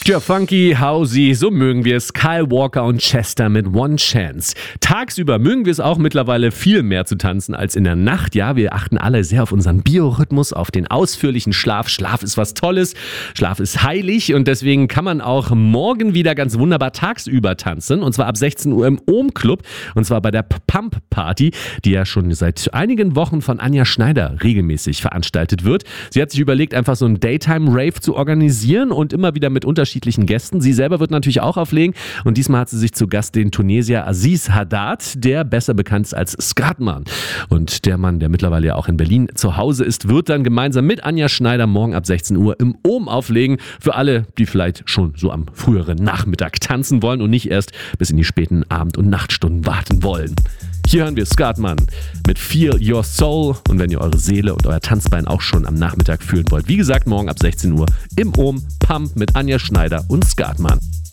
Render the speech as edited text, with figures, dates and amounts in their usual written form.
Tja, funky, housey, so mögen wir es. Kyle Walker und Chester mit One Chance. Tagsüber mögen wir es auch mittlerweile viel mehr zu tanzen als in der Nacht. Ja, wir achten alle sehr auf unseren Biorhythmus, auf den ausführlichen Schlaf. Schlaf ist was Tolles, Schlaf ist heilig und deswegen kann man auch morgen wieder ganz wunderbar tagsüber tanzen. Und zwar ab 16 Uhr im Ohm Club und zwar bei der Pump Party, die ja schon seit einigen Wochen von Anja Schneider regelmäßig veranstaltet wird. Sie hat sich überlegt, einfach so einen Daytime-Rave zu organisieren und immer wieder mit unterschiedlichen Gästen. Sie selber wird natürlich auch auflegen und diesmal hat sie sich zu Gast den Tunesier Aziz Haddad, der besser bekannt ist als Skatman. Und der Mann, der mittlerweile ja auch in Berlin zu Hause ist, wird dann gemeinsam mit Anja Schneider morgen ab 16 Uhr im Ohm auflegen. Für alle, die vielleicht schon so am früheren Nachmittag tanzen wollen und nicht erst bis in die späten Abend- und Nachtstunden warten wollen. Hier hören wir Skatman mit Feel Your Soul und wenn ihr eure Seele und euer Tanzbein auch schon am Nachmittag fühlen wollt, wie gesagt, morgen ab 16 Uhr im Ohm Pump mit Anja Schneider und Skatman.